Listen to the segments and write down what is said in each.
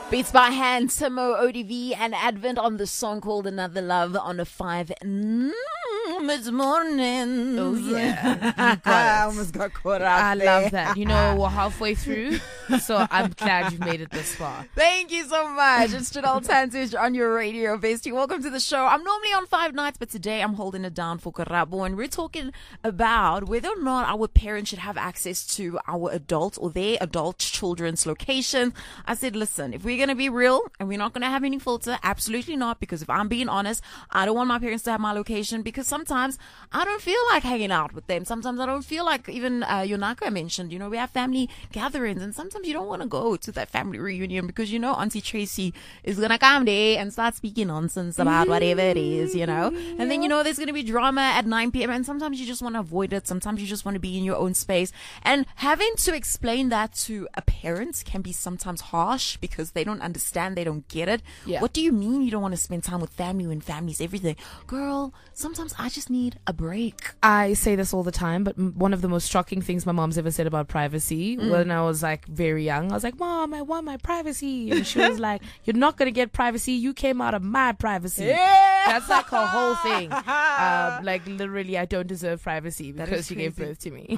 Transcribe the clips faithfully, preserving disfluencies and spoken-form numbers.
Beats by hand, Timo, O D V, and Advent on the song called Another Love on a five. Mm, it's morning. Oh, yeah. You got I it. almost got caught up. I there. love that. You know, we're halfway through, so I'm glad you've made it this far. Thank you so much. It's Janelle Tantage on your radio, Bestie. Welcome to the show. I'm normally on five nights, but today I'm holding it down for Karabo, and we're talking about whether or not our parents should have access to our adult or their adult children's location. I said, listen, if we're going to be real and we're not going to have any filter, absolutely not, because if I'm being honest, I don't want my parents to have my location because sometimes I don't feel like hanging out with them. Sometimes I don't feel like, even uh, Yonaka mentioned, you know, we have family gatherings, and sometimes you don't want to go to that family reunion because, you know, Auntie Tracy is going to come there and start speaking nonsense about whatever it is, you know. And then, you know, there's going to be drama at nine p.m. and sometimes you just want to avoid it. Sometimes you just want to be in your own space. And having to explain that to a parent can be sometimes harsh because they don't understand, they don't get it. Yeah. What do you mean you don't want to spend time with family when family's everything? Girl, sometimes I just need a break. I say this all the time, but m- one of the most shocking things my mom's ever said about privacy, Mm. when I was like very young, I was like, Mom, I want my privacy. And she was like, you're not going to get privacy. You came out of my privacy. Yeah. That's like her whole thing. Um, like literally, I don't deserve privacy That because is she gave crazy. birth to me.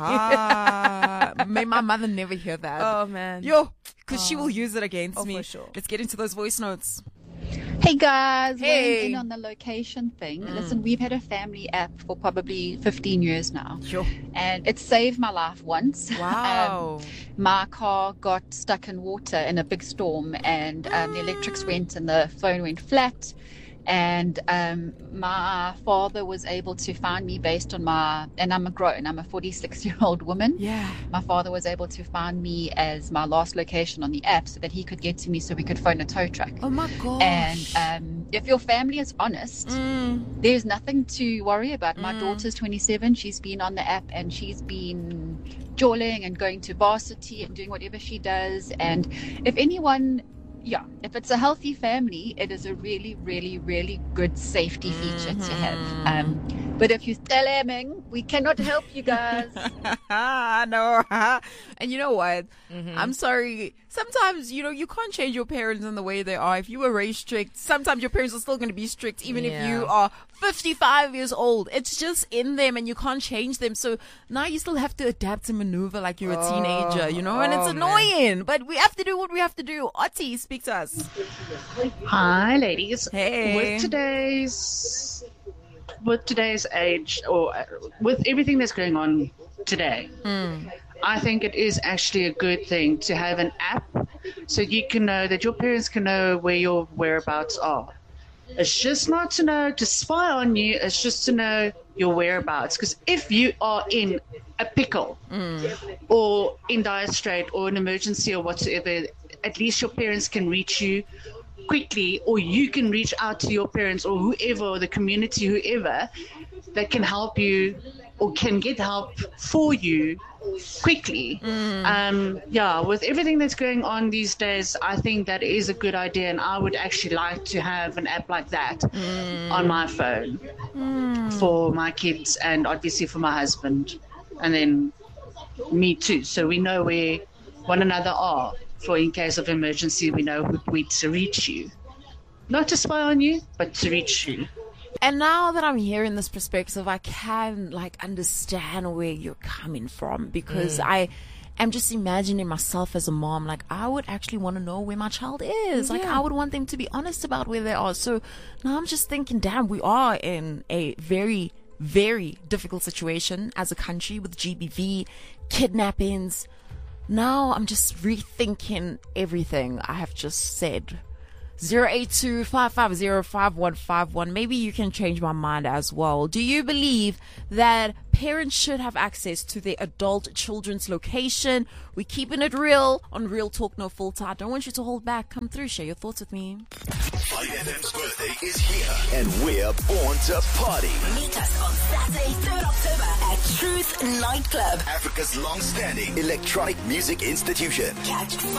Ah, may my mother never hear that. Oh, man. Yo, because she will use it against Oh, me. for sure. Let's get into those voice notes. Hey guys, Hey. weighing in on the location thing. Listen, we've had a family app for probably fifteen years now, Sure. and it saved my life once. Wow. Um, my car got stuck in water in a big storm, and um, the electrics went and the phone went flat. And um, my father was able to find me based on my, and I'm a grown, I'm a forty-six year old woman. Yeah. My father was able to find me as my last location on the app so that he could get to me so we could phone a tow truck. Oh my gosh. And um, if your family is honest, Mm. there's nothing to worry about. My Mm. daughter's twenty-seven. She's been on the app and she's been jawling and going to varsity and doing whatever she does. And if anyone, yeah, if it's a healthy family, it is a really, really, really good safety feature to have. Um, but if you're still aiming, we cannot help you guys. No. And you know what? I'm sorry. Sometimes, you know, you can't change your parents in the way they are. If you were raised strict, sometimes your parents are still going to be strict, even if Yeah. you are fifty-five years old. It's just in them and you can't change them. So now you still have to adapt and maneuver like you're a teenager, you know, and it's oh, man. annoying. But we have to do what we have to do. Otti, speak to us. Hi, ladies. Hey. With today's with today's age, or uh, with everything that's going on today, I think it is actually a good thing to have an app so you can know that your parents can know where your whereabouts are. It's just not to know to spy on you. It's just to know your whereabouts. Because if you are in a pickle or in dire strait or an emergency or whatsoever, at least your parents can reach you quickly, or you can reach out to your parents or whoever, or the community, whoever that can help you or can get help for you quickly. Um, yeah, with everything that's going on these days, I think that is a good idea, and I would actually like to have an app like that on my phone for my kids and obviously for my husband, and then me too, so we know where one another are. For in case of emergency, we know who we to reach you. Not to spy on you, but to reach you. And now that I'm hearing this perspective, I can like understand where you're coming from, because I am just imagining myself as a mom. Like, I would actually want to know where my child is. Like, Yeah. I would want them to be honest about where they are. So now I'm just thinking, damn, we are in a very, very difficult situation as a country with G B V, kidnappings. Now I'm just rethinking everything I have just said. zero eight two, five five zero, five one five one. Maybe you can change my mind as well. Do you believe that parents should have access to their adult children's location? We're keeping it real on Real Talk No Filter. I don't want you to hold back. Come through, share your thoughts with me. I F M's birthday is here, and we're born to party. Meet us on Saturday, third October at Truth Nightclub. Africa's long-standing electronic music institution. Catch